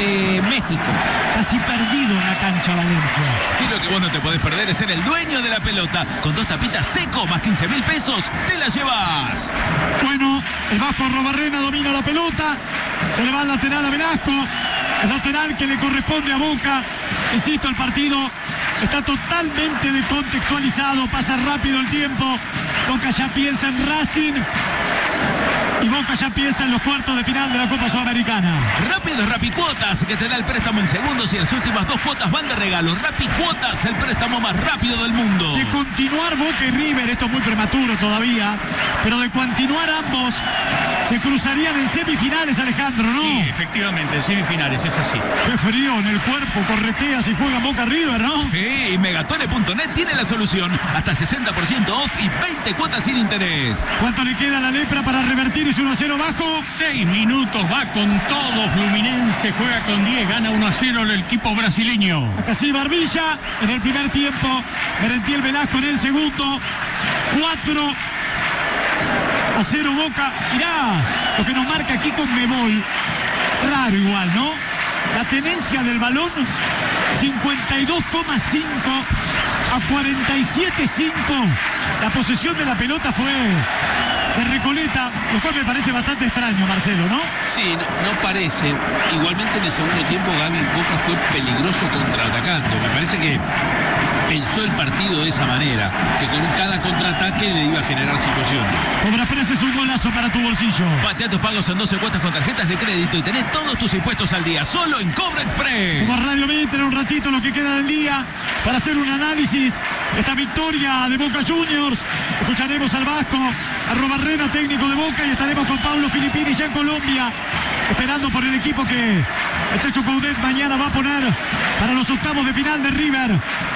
ante México. Casi perdido en la cancha Valencia. Y lo que vos no te podés perder es ser el dueño de la pelota. Con 2 tapitas seco más 15.000 pesos, te la llevas. Bueno, el Vasco Arrobarrena domina la pelota. Se le va al lateral a Velasco. El lateral que le corresponde a Boca. Insisto, el partido está totalmente descontextualizado. Pasa rápido el tiempo. Boca ya piensa en Racing. Y Boca ya piensa en los cuartos de final de la Copa Sudamericana. Rápido es Rapicuotas, que te da el préstamo en segundos y las últimas 2 cuotas van de regalo. Rapicuotas, el préstamo más rápido del mundo. De continuar Boca y River, esto es muy prematuro todavía, pero de continuar ambos, se cruzarían en semifinales, Alejandro, ¿no? Sí, efectivamente, en semifinales, es así. Qué frío en el cuerpo, corretea si juega Boca River, ¿no? Sí, Megatone.net tiene la solución. Hasta 60% off y 20 cuotas sin interés. ¿Cuánto le queda a la lepra para revertir? Es 1-0 bajo. 6 minutos, va con todo. Fluminense juega con 10, gana 1-0 el equipo brasileño. Acá sí, Barbilla en el primer tiempo. Merentiel Velasco en el segundo. 4-0 Boca. Mirá lo que nos marca aquí con Mebol. Raro igual, ¿no? La tenencia del balón, 52,5 a 47,5. La posesión de la pelota fue de Recoleta, lo cual me parece bastante extraño, Marcelo, ¿no? Sí, no parece. Igualmente en el segundo tiempo Gaby Boca fue peligroso contraatacando. Me parece que pensó el partido de esa manera, que con cada contraataque le iba a generar situaciones. Cobra Pérez es un golazo para tu bolsillo. Patea tus pagos en 12 cuotas con tarjetas de crédito y tenés todos tus impuestos al día, solo en Cobra Express. Como Radio Mitre, un ratito lo que queda del día para hacer un análisis de esta victoria de Boca Juniors. Escucharemos al Vasco Arrobarrena, técnico de Boca, y estaremos con Pablo Filippini ya en Colombia, esperando por el equipo que el Chacho Coudet mañana va a poner para los octavos de final de River.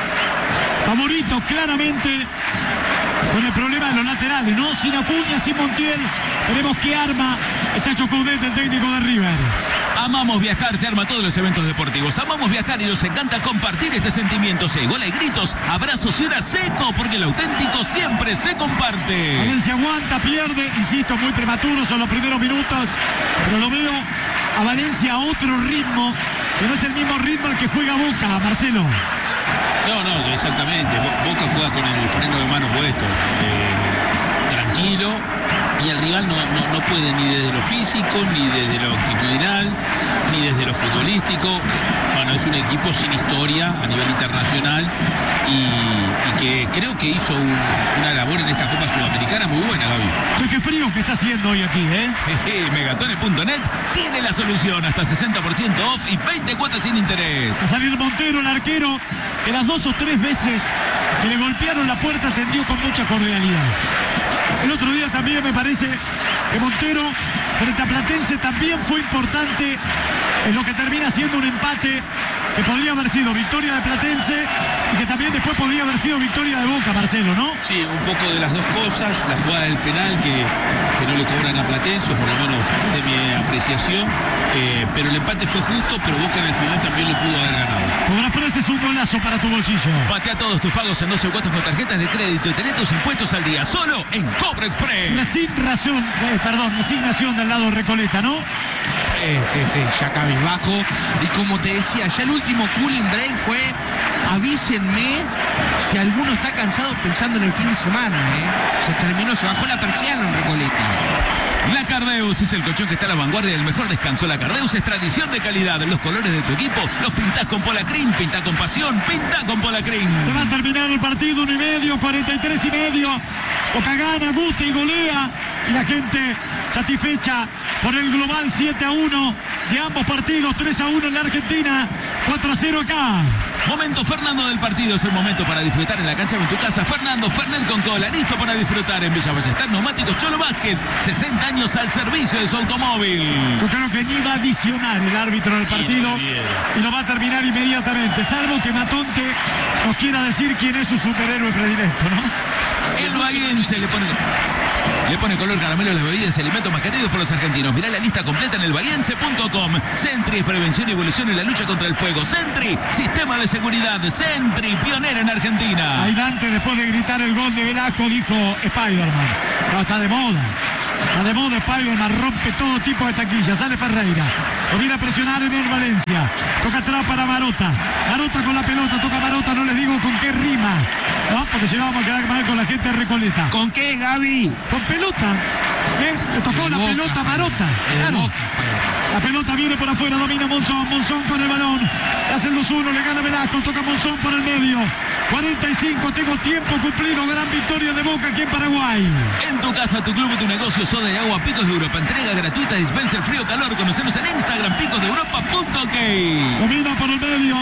Favorito claramente, con el problema de los laterales, ¿no? Sin Acuña, sin Montiel. Veremos qué arma el Chacho Coudet, el técnico de River. Amamos viajar, te arma todos los eventos deportivos. Amamos viajar y nos encanta compartir este sentimiento. Se gol y gritos, abrazos y hora seco, porque el auténtico siempre se comparte. Valencia aguanta, pierde, insisto, muy prematuro, son los primeros minutos, pero lo veo a Valencia a otro ritmo, que no es el mismo ritmo al que juega Boca, Marcelo. No, exactamente. Boca juega con el freno de mano puesto. Tranquilo. Y el rival no puede ni desde lo físico, ni desde lo actitudinal, ni desde lo futbolístico. Bueno, es un equipo sin historia a nivel internacional y que creo que hizo una labor en esta Copa Sudamericana muy buena, Gaby. Che, qué frío que está haciendo hoy aquí, ¿eh? Megatone.net tiene la solución, hasta 60% off y 20 cuotas sin interés. A salir Montero, el arquero, que las 2 o 3 veces que le golpearon la puerta atendió con mucha cordialidad. El otro día también me parece que Montero frente a Platense también fue importante en lo que termina siendo un empate que podría haber sido victoria de Platense y que también después podría haber sido victoria de Boca, Marcelo, ¿no? Sí, un poco de las dos cosas. La jugada del penal que no le cobran a Platense, por lo menos de mi apreciación. Pero el empate fue justo, pero Boca en el final también lo pudo haber ganado. Cobra Pérez es un golazo para tu bolsillo. Patea todos tus pagos en 12 cuotas con tarjetas de crédito y tenés tus impuestos al día, solo en Cobra Express. Resignación del lado Recoleta, ¿no? Sí, ya cabizbajo. Y como te decía, ya el último cooling break fue: avísenme si alguno está cansado pensando en el fin de semana, Se terminó, se bajó la persiana en Recoleta. La Cardeus es el colchón que está a la vanguardia del mejor descanso. La Cardeus es tradición de calidad. Los colores de tu equipo los pintás con Polacrin, pintá con pasión, pintá con Polacrin. Se va a terminar el partido, 1:30, 43:30. Boca gana, gusta y golea. Y la gente satisfecha por el global 7-1 de ambos partidos, 3-1 en la Argentina, 4-0 acá. Momento Fernando del partido, es el momento para disfrutar en la cancha o en tu casa. Fernando Fernet con cola, listo para disfrutar en Villa Ballester. Neumáticos Cholo Vázquez, 60 años al servicio de su automóvil. Yo creo que ni va a adicionar el árbitro del partido y lo va a terminar inmediatamente, salvo que Matonte nos quiera decir quién es su superhéroe predilecto, ¿no? El bahiense le pone color caramelo a las bebidas y alimentos más queridos por los argentinos. Mirá la lista completa en elbahiense.com. Sentry, prevención y evolución en la lucha contra el fuego. Sentry, sistema de seguridad. Sentry, pionera en Argentina. Ahí Dante, después de gritar el gol de Velasco, dijo Spider-Man. No, está de moda. La de moda Spiderman rompe todo tipo de taquilla. Sale Ferreira. Lo viene a presionar en el Valencia. Toca atrás para Marota. Marota con la pelota. Toca Marota. No les digo con qué rima. No, porque si no vamos a quedar mal con la gente de Recoleta. ¿Con qué, Gaby? Con pelota. Le tocó la pelota a Marota. Claro. La pelota viene por afuera, domina Monzón, Monzón con el balón, hace el 2-1, le gana Velasco, toca Monzón por el medio, 45, tengo tiempo cumplido, gran victoria de Boca aquí en Paraguay. En tu casa, tu club, tu negocio, soda y agua, Picos de Europa, entrega gratuita, dispensa el frío calor, conocenos en Instagram, picosdeeuropa.ok. Domina por el medio,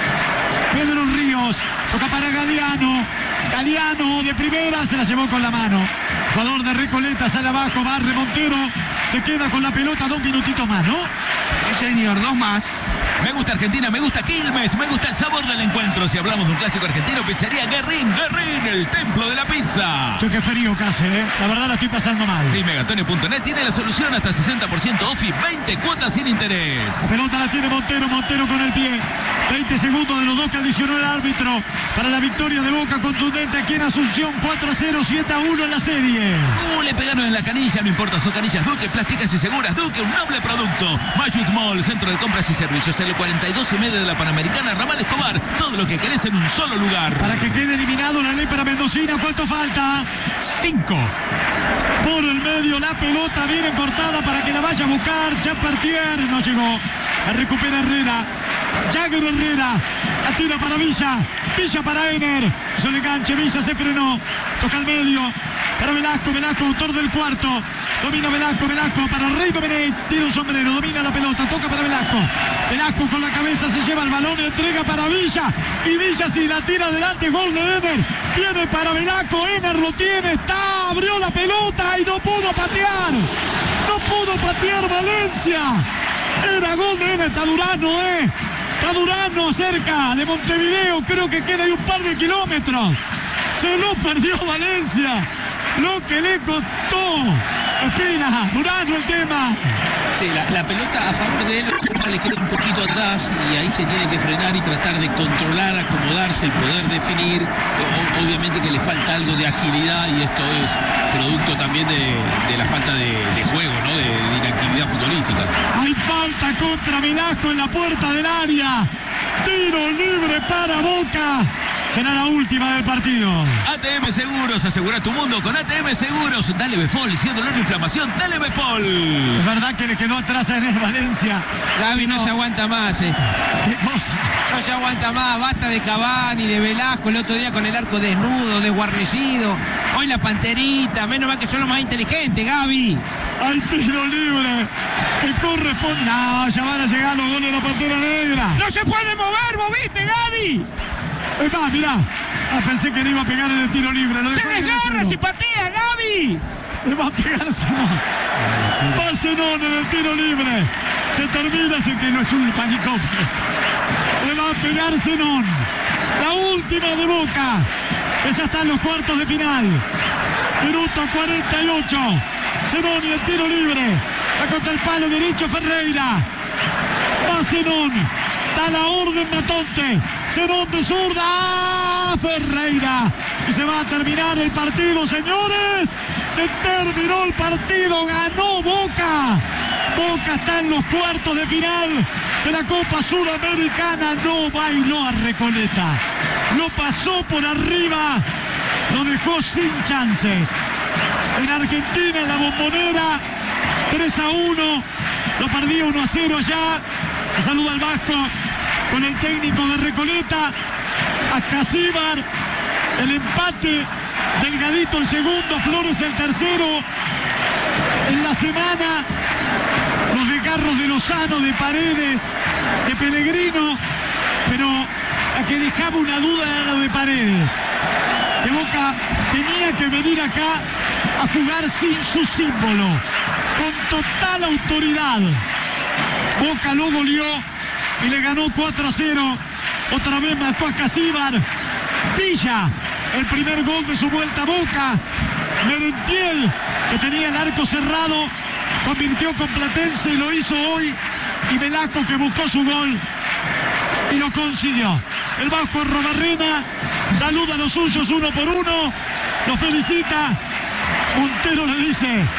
Pedro Ríos, toca para Galeano, Galeano de primera, se la llevó con la mano. Jugador de Recoleta, sale abajo, barre Montero, se queda con la pelota, 2 minutitos más, ¿no? Sí, señor, 2 más. Me gusta Argentina, me gusta Quilmes, me gusta el sabor del encuentro. Si hablamos de un clásico argentino, pizzería Guerrín, Guerrín, el templo de la pizza. Yo qué frío casi, la verdad la estoy pasando mal. Y Megatonio.net tiene la solución hasta 60% off y 20 cuotas sin interés. Pelota la tiene Montero, Montero con el pie. 20 segundos de los dos que adicionó el árbitro para la victoria de Boca contundente aquí en Asunción, 4-0, 7-1 en la serie. Le pegaron en la canilla, no importa, son canillas Duque, plásticas y seguras. Duque, un noble producto. Mayuitz Mall, centro de compras y servicios, el 42,5 de la Panamericana, Ramal Escobar. Todo lo que querés en un solo lugar. Para que quede eliminado la ley para Mendocina, ¿cuánto falta? 5. Por el medio, la pelota viene cortada para que la vaya a buscar Chapartier, no llegó. La recupera Herrera. Jagger Herrera, la tira para Villa, Villa para Ener, hizo el enganche, Villa se frenó, toca al medio, para Velasco, Velasco, autor del cuarto, domina Velasco, Velasco para Rey Domenech, tira un sombrero, domina la pelota, toca para Velasco, Velasco con la cabeza se lleva el balón, entrega para Villa, y Villa si la tira adelante, gol de Ener, viene para Velasco, Ener lo tiene, está, abrió la pelota y no pudo patear Valencia, era gol de Ener, está Durano, Está Durano cerca de Montevideo, creo que queda ahí un par de kilómetros. Se lo perdió Valencia, lo que le costó. Espina, Durano el tema. Sí, la pelota a favor de él le queda un poquito atrás y ahí se tiene que frenar y tratar de controlar, acomodarse y poder definir. Obviamente que le falta algo de agilidad y esto es producto también de la falta de juego, ¿no? De inactividad futbolística. Hay falta contra Velasco en la puerta del área. Tiro libre para Boca. Será la última del partido. ATM Seguros, asegura tu mundo con ATM Seguros. Dale Befol, si es dolor o inflamación, dale Befol. Es verdad que le quedó atrás a Ener Valencia. Gaby, no se aguanta más esto. ¿Qué cosa? No se aguanta más, basta de Cavani, de Velasco, el otro día con el arco desnudo, desguarnecido. Hoy la panterita, menos mal que son los más inteligentes, Gaby. Hay tiro libre que corresponde. No, ya van a llegar los goles de la Pantera Negra. ¡No se puede mover, vos viste, Gaby! Es más, mirá. Pensé que le iba a pegar en el tiro libre. ¡Se desgarra si patea, Gaby! Le va a pegar Zenón. Va Zenón en el tiro libre. Se termina, sé que no es un panicón. Le va a pegar Zenón. La última de Boca, que ya está en los cuartos de final. Minuto 48. Zenón y el tiro libre. Va contra el palo derecho Ferreira. Va Zenón. Da la orden Matonte. Zenón de zurda. ¡Ah! Ferreira. Y se va a terminar el partido, señores. Se terminó el partido. Ganó Boca. Boca está en los cuartos de final de la Copa Sudamericana. No bailó a Recoleta. Lo pasó por arriba. Lo dejó sin chances. En Argentina, en la Bombonera, 3-1. Lo perdía 1-0 ya. Se saluda al Vasco con el técnico de Recoleta. Ascasíbar, el empate. Delgadito el segundo, Flores el tercero. En la semana, los desgarros de Lozano, de Paredes, de Pellegrino. Pero la que dejaba una duda era lo de Paredes. Que Boca tenía que venir acá a jugar sin su símbolo, con total autoridad. Boca lo goleó y le ganó 4-0. Otra vez marcó Ascasíbar. Villa, el primer gol de su vuelta a Boca. Merentiel, que tenía el arco cerrado, convirtió con Platense y lo hizo hoy. Y Velasco, que buscó su gol y lo consiguió. El Vasco Robarrena saluda a los suyos uno por uno, los felicita. Montero le dice: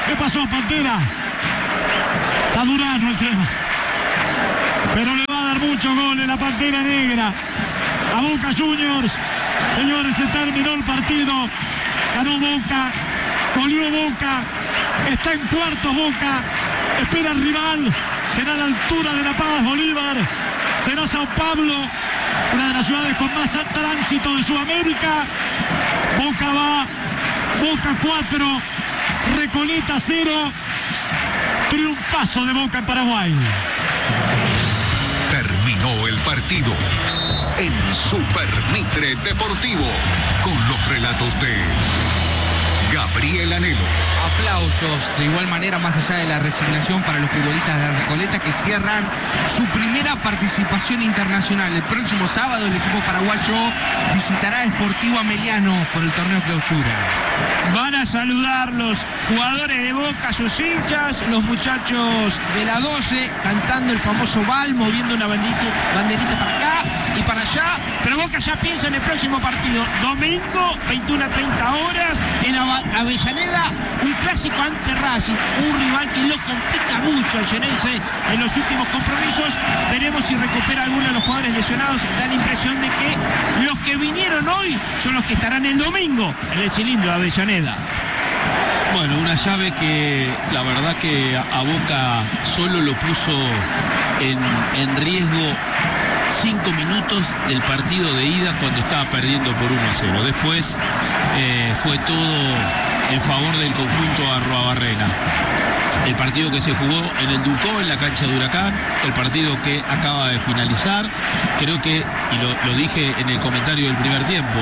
¿Qué pasó, Pantera? Está Durano el tema. Pero le va a dar muchos goles la Pantera Negra a Boca Juniors. Señores, se terminó el partido. Ganó Boca. Goleó Boca. Está en cuarto Boca. Espera el rival. Será a la altura de La Paz, Bolívar. Será Sao Paulo, una de las ciudades con más tránsito de Sudamérica. Boca va. Boca 4. Recoleta 0. Triunfazo de Boca en Paraguay. Terminó el partido en Super Mitre Deportivo con los relatos de Gabriel Anhelo. Aplausos de igual manera, más allá de la resignación, para los futbolistas de Recoleta, que cierran su primera participación internacional. El próximo sábado el equipo paraguayo visitará Sportivo Ameliano por el torneo clausura. Van a saludar los jugadores de Boca, sus hinchas, los muchachos de la 12, cantando el famoso Bal, moviendo una banderita para acá y para allá. Pero Boca ya piensa en el próximo partido. Domingo, 21:30 horas, en Avellaneda, un clásico ante Racing, un rival que lo complica mucho al Xenense en los últimos compromisos. Veremos si recupera alguno de los jugadores lesionados. Da la impresión de que los que vinieron hoy son los que estarán el domingo en el cilindro de Avellaneda. Bueno, una llave que la verdad que a Boca solo lo puso en riesgo 5 minutos del partido de ida cuando estaba perdiendo por 1-0. Después fue todo en favor del conjunto Arruabarrena. El partido que se jugó en el Ducó, en la cancha de Huracán, el partido que acaba de finalizar, creo que, y lo dije en el comentario del primer tiempo,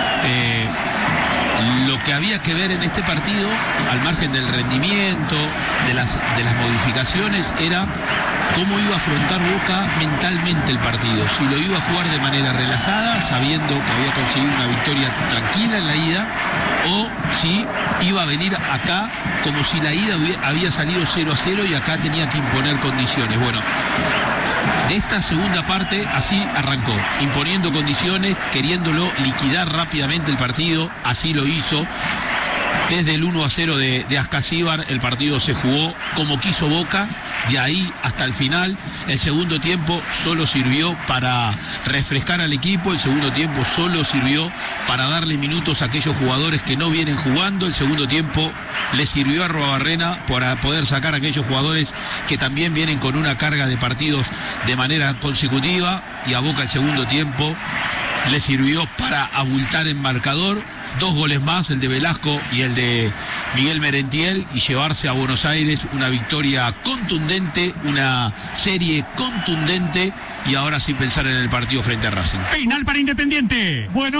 lo que había que ver en este partido, al margen del rendimiento, de las modificaciones, era cómo iba a afrontar Boca mentalmente el partido. Si lo iba a jugar de manera relajada, sabiendo que había conseguido una victoria tranquila en la ida, o si iba a venir acá como si la ida había salido 0-0 y acá tenía que imponer condiciones. Bueno, de esta segunda parte así arrancó, imponiendo condiciones, queriéndolo liquidar rápidamente el partido, así lo hizo. Desde el 1-0 de Ascasíbar el partido se jugó como quiso Boca, de ahí hasta el final. El segundo tiempo solo sirvió para refrescar al equipo, el segundo tiempo solo sirvió para darle minutos a aquellos jugadores que no vienen jugando, el segundo tiempo le sirvió a Arruabarrena para poder sacar a aquellos jugadores que también vienen con una carga de partidos de manera consecutiva, y a Boca el segundo tiempo le sirvió para abultar en marcador. 2 goles más, el de Velasco y el de Miguel Merentiel, y llevarse a Buenos Aires una victoria contundente, una serie contundente, y ahora sí pensar en el partido frente a Racing. Penal para Independiente. Bueno,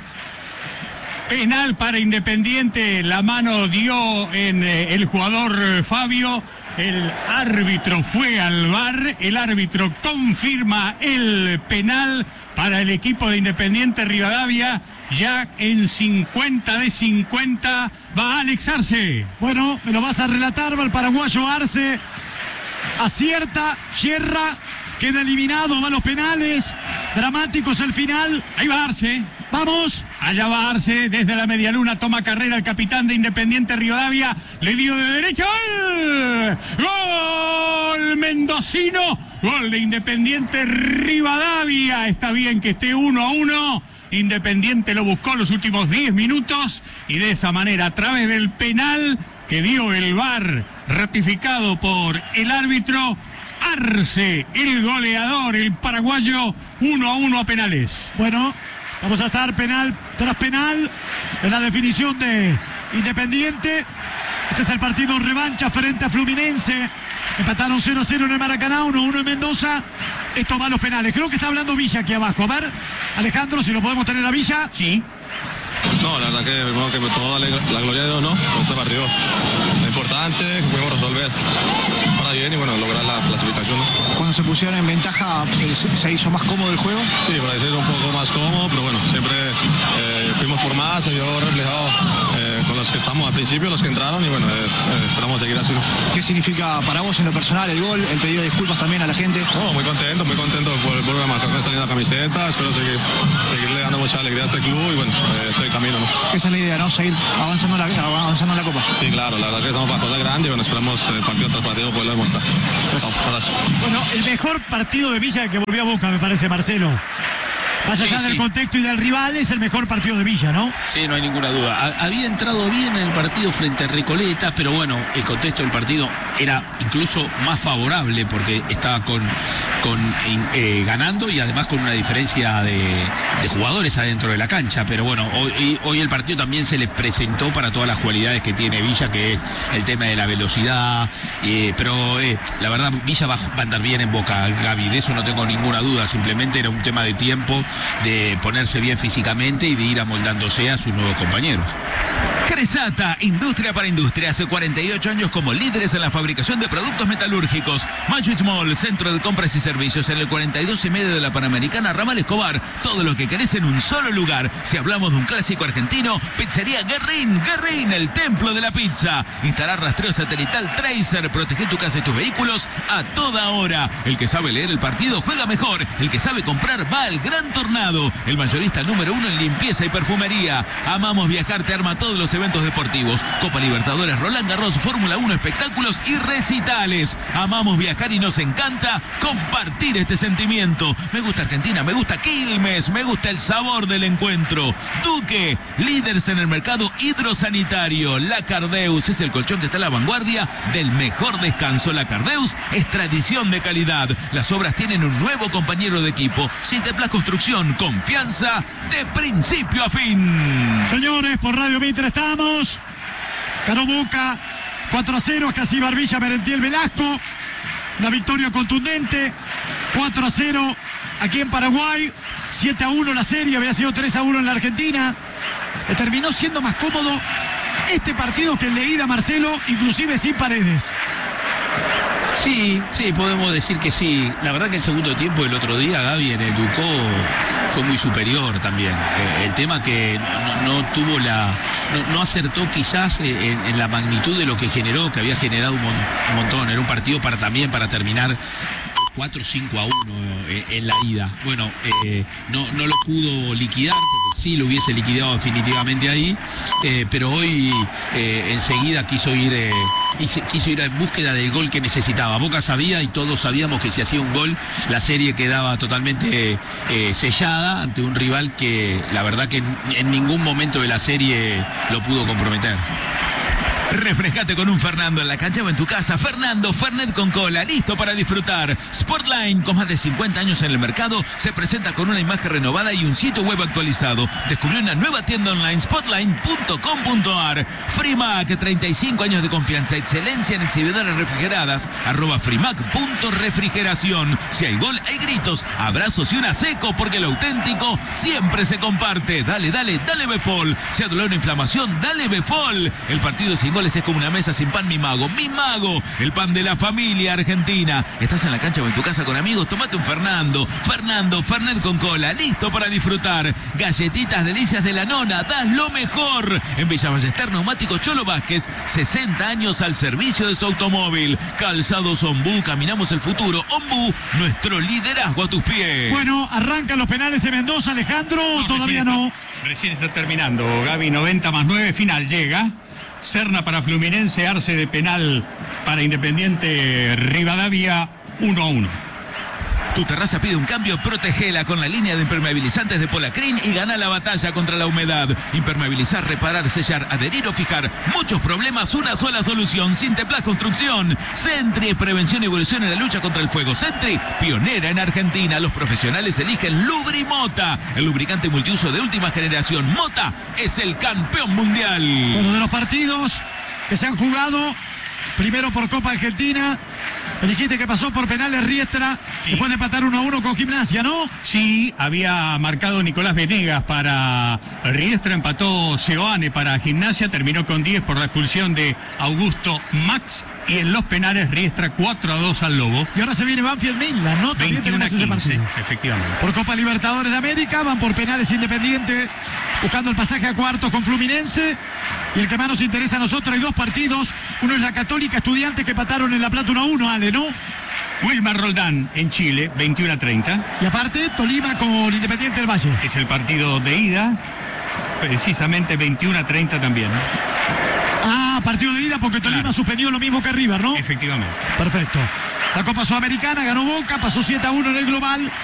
Penal para Independiente. La mano dio en el jugador Fabio. El árbitro fue al VAR. El árbitro confirma el penal para el equipo de Independiente Rivadavia. Ya en 50 de 50 va Alex Arce. bueno, me lo vas a relatar, va el paraguayo Arce. Acierta, cierra, queda eliminado, va a los penales. Dramáticos el final. Ahí va Arce. Vamos. Allá va Arce, desde la medialuna, toma carrera el capitán de Independiente Rivadavia, le dio de derecha, ¡gol! ¡Gol mendocino! Gol de Independiente Rivadavia. Está bien que esté 1-1. Independiente lo buscó los últimos 10 minutos y de esa manera, a través del penal que dio el VAR, ratificado por el árbitro, Arce, el goleador, el paraguayo, 1-1 a penales. Bueno, vamos a estar penal tras penal en la definición de Independiente. Este es el partido revancha frente a Fluminense. Empataron 0-0 en el Maracaná, 1-1 en Mendoza. Esto va a los penales. Creo que está hablando Villa aquí abajo. A ver, Alejandro, si lo podemos tener a Villa. Sí. No, la verdad que primero que todo darle la gloria a Dios, ¿no? Por este partido. Lo importante que pudimos resolver para bien y bueno, lograr la clasificación, ¿no? Cuando se pusieron en ventaja, ¿se hizo más cómodo el juego? Sí, para decirlo un poco más cómodo, pero bueno, siempre fuimos por más, se vio reflejado con los que estamos al principio, los que entraron y bueno, esperamos seguir así, ¿no? ¿Qué significa para vos en lo personal el gol, el pedido de disculpas también a la gente? No, muy contento vuelvo a marcar esta linda camiseta, espero seguirle dando mucha alegría a este club y bueno, ese es el camino, ¿no? Esa es la idea, ¿no? Seguir avanzando en la Copa. Sí, claro, la verdad que estamos para cosas grandes y bueno, esperamos partido tras partido poderlo demostrar. Gracias. Bueno, el mejor partido de Villa que volvió a Boca, me parece, Marcelo. Más allá del contexto y del rival, es el mejor partido de Villa, ¿no? Sí, no hay ninguna duda. Había entrado bien en el partido frente a Recoleta, pero bueno, el contexto del partido era incluso más favorable porque estaba ganando y además con una diferencia de jugadores adentro de la cancha. Pero bueno, hoy el partido también se le presentó para todas las cualidades que tiene Villa, que es el tema de la velocidad. Pero la verdad, Villa va a andar bien en Boca, Gaby, de eso no tengo ninguna duda. Simplemente era un tema de tiempo, de ponerse bien físicamente y de ir amoldándose a sus nuevos compañeros. Cresata, industria para industria, hace 48 años como líderes en la fabricación de productos metalúrgicos. Manchwitz Mall, centro de compras y servicios, en el 42 y medio de la Panamericana, Ramal Escobar. Todo lo que querés en un solo lugar. Si hablamos de un clásico argentino, Pizzería Guerrín, el templo de la pizza. Instalar rastreo satelital Tracer, protege tu casa y tus vehículos a toda hora. El que sabe leer el partido juega mejor. El que sabe comprar va al Gran Tornado. El mayorista número 1 en limpieza y perfumería. Amamos viajar, te arma todos los eventos deportivos, Copa Libertadores, Roland Garros, Fórmula 1, espectáculos y recitales. Amamos viajar y nos encanta compartir este sentimiento. Me gusta Argentina, me gusta Quilmes, me gusta el sabor del encuentro. Duque, líderes en el mercado hidrosanitario. La Cardeus es el colchón que está a la vanguardia del mejor descanso. La Cardeus es tradición de calidad. Las obras tienen un nuevo compañero de equipo. Sinteplas Construcción, confianza de principio a fin. Señores, por Radio Mitre estamos. Ganó Boca 4-0, casi Barbilla, Merentiel, Velasco. Una victoria contundente. 4-0 aquí en Paraguay. 7-1 la serie, había sido 3-1 en la Argentina. Terminó siendo más cómodo este partido que el de ida, Marcelo, inclusive sin Paredes. Sí, podemos decir que sí. La verdad que el segundo tiempo del otro día, Gaby, en el Ducó fue muy superior también. El tema que no acertó quizás en la magnitud de lo que generó, que había generado un montón. Era un partido para terminar 4-5-1 en la ida. Bueno, no lo pudo liquidar, porque sí lo hubiese liquidado definitivamente ahí, pero hoy enseguida quiso ir en búsqueda del gol que necesitaba. Boca sabía y todos sabíamos que si hacía un gol, la serie quedaba totalmente sellada ante un rival que la verdad que en ningún momento de la serie lo pudo comprometer. Refrescate con un Fernando en la cancha o en tu casa. Fernando, Fernet con cola, listo para disfrutar. Sportline, con más de 50 años en el mercado, se presenta con una imagen renovada y un sitio web actualizado. Descubrió una nueva tienda online, sportline.com.ar. Frimac, 35 años de confianza, excelencia en exhibidores refrigeradas. @frimac.refrigeración. Si hay gol, hay gritos, abrazos y una seco, porque lo auténtico siempre se comparte. Dale Befol. Si hay dolor o inflamación, dale Befol. El partido sin goles es como una mesa sin pan, mi mago, el pan de la familia argentina. Estás en la cancha o en tu casa con amigos, tomate un Fernando, Fernet con cola, listo para disfrutar. Galletitas delicias de la nona, das lo mejor. En Villa Ballester, Neumáticos Cholo Vázquez, 60 años al servicio de su automóvil. Calzados Ombú, caminamos el futuro. Ombú, nuestro liderazgo a tus pies. Bueno, arrancan los penales de Mendoza, Alejandro, todavía no. Recién está terminando, Gaby. 90+9, final llega. Serna para Fluminense, Arce de penal para Independiente Rivadavia, 1-1. Tu terraza pide un cambio, protegela con la línea de impermeabilizantes de Polacrin y gana la batalla contra la humedad. Impermeabilizar, reparar, sellar, adherir o fijar. Muchos problemas, una sola solución. Sinteplas Construcción. Sentry es prevención y evolución en la lucha contra el fuego. Sentry, pionera en Argentina. Los profesionales eligen Lubrimota, el lubricante multiuso de última generación. Mota es el campeón mundial. Bueno, de los partidos que se han jugado, primero por Copa Argentina, dijiste que pasó por penales Riestra, sí, después de empatar 1-1 con Gimnasia, ¿no? Sí, había marcado Nicolás Venegas para Riestra, empató Seoane para Gimnasia, terminó con 10 por la expulsión de Augusto Max, y en los penales Riestra 4-2 al Lobo. Y ahora se viene Banfield Midland, ¿no? 21-15, efectivamente. Por Copa Libertadores de América, van por penales Independiente, buscando el pasaje a cuartos con Fluminense. Y el que más nos interesa a nosotros, hay dos partidos. Uno es la Católica, Estudiantes, que empataron en La Plata 1-1, Ale, ¿no? Wilmar Roldán en Chile, 21:30. Y aparte, Tolima con Independiente del Valle. Es el partido de ida, precisamente 21:30 también. Ah, partido de ida porque Tolima suspendió lo mismo que River, ¿no? Efectivamente. Perfecto. La Copa Sudamericana ganó Boca, pasó 7-1 en el global.